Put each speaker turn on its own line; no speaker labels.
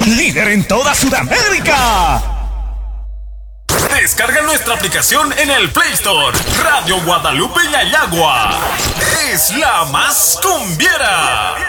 líder en toda Sudamérica.
Descarga nuestra aplicación en el Play Store. Radio Guadalupe Yayagua es la más cumbiera.